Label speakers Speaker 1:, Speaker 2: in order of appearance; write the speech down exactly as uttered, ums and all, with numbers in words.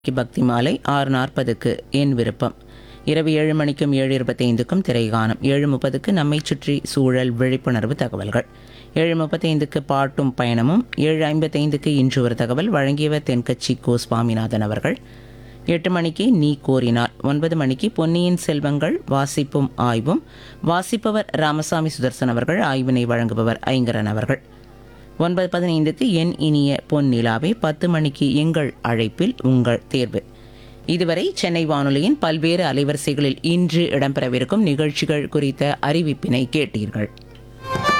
Speaker 1: பக்தி மாலை ஆறு நாற்பதுக்கு என் விருப்பம், இரவு ஏழு மணிக்கும் ஏழு இருபத்தைந்துக்கும் திரைகானம், ஏழு முப்பதுக்கு நம்மை சுற்றி சூழல் விழிப்புணர்வு தகவல்கள், ஏழு முப்பத்தைந்துக்கு பாட்டும் பயணமும், ஏழு ஐம்பத்தைந்துக்கு இன்று ஒரு தகவல் வழங்கியவர் தென்கட்சி கோ சுவாமிநாதன் அவர்கள், எட்டு மணிக்கு நீ கோரினார், ஒன்பது மணிக்கு பொன்னியின் செல்வங்கள் வாசிப்பும் ஆய்வும், வாசிப்பவர் ராமசாமி சுதர்சன் அவர்கள், ஆய்வினை வழங்குபவர் ஐங்கரன் அவர்கள், ஒன்பது பதினைந்துக்கு என் இனிய பொன் நிலாவே, பத்து மணிக்கு எங்கள் அழைப்பில் உங்கள் தேர்வு. இதுவரை சென்னை வானொலியின் பல்வேறு அலைவரிசைகளில் இன்று இடம்பெறவிருக்கும் நிகழ்ச்சிகள் குறித்த அறிவிப்பினை கேட்டீர்கள்.